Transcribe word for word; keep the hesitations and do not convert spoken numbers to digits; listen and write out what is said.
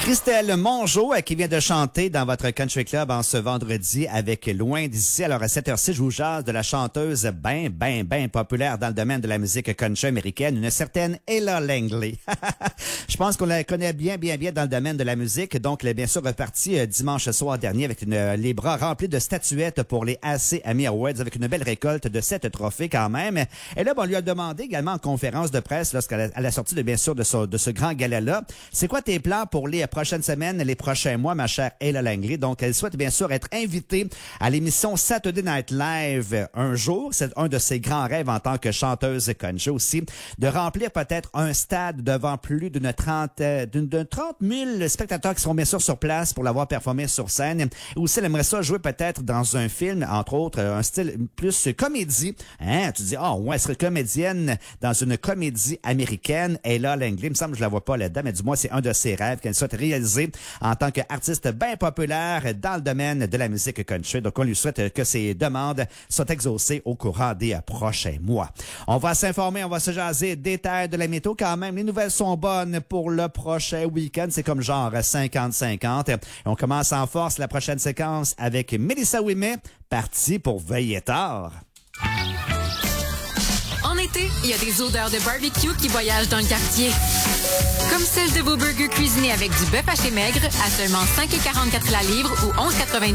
Christelle Mongeau, qui vient de chanter dans votre country club en ce vendredi avec Loin d'ici. Alors, à cette heure-ci, je vous jase de la chanteuse ben, ben, ben populaire dans le domaine de la musique country américaine, une certaine Ella Langley. Je pense qu'on la connaît bien, bien, bien dans le domaine de la musique. Donc, elle est bien sûr repartie euh, dimanche soir dernier avec une, euh, les bras remplis de statuettes pour les A C Ami Awards avec une belle récolte de sept trophées quand même. Et là, bon, on lui a demandé également en conférence de presse, lorsqu'elle a, à la sortie de, bien sûr, de ce, de ce grand gala-là, c'est quoi tes plans pour les prochaines semaines, les prochains mois, ma chère Ella Langley? Donc, elle souhaite bien sûr être invitée à l'émission Saturday Night Live un jour. C'est un de ses grands rêves en tant que chanteuse country aussi, de remplir peut-être un stade devant plus d'une trente, d'une, d'une trente mille spectateurs qui seront bien sûr sur place pour l'avoir performé sur scène. Et aussi, elle aimerait ça jouer peut-être dans un film, entre autres, un style plus comédie. Hein? Tu dis, oh, ouais, elle serait comédienne dans une comédie américaine. Ella Langley, il me semble que je la vois pas là-dedans, mais du moins, c'est un de ses rêves qu'elle souhaite réaliser en tant qu'artiste bien populaire dans le domaine de la musique country. Donc, on lui souhaite que ses demandes soient exaucées au courant des prochains mois. On va s'informer, on va se jaser détails de la météo quand même. Les nouvelles sont bonnes pour le prochain week-end. C'est comme genre cinquante cinquante. Et on commence en force la prochaine séquence avec Mélissa Ouimet, partie pour veiller tard. En été, il y a des odeurs de barbecue qui voyagent dans le quartier. Comme celle de vos burgers cuisinés avec du bœuf haché maigre à seulement cinq virgule quarante-quatre la livre ou onze virgule quatre-vingt-dix